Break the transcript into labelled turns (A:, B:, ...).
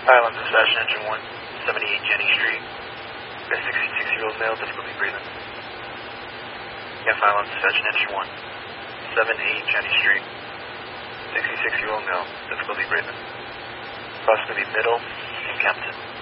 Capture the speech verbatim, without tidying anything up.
A: Island Dispatch Engine one, seventy-eight Jenny Street. A sixty-six-year-old male, difficulty breathing. F Island Dispatch Engine one, seventy-eight Jenny Street. sixty-six-year-old male, difficulty breathing. Cross going to be Middle and Kempton.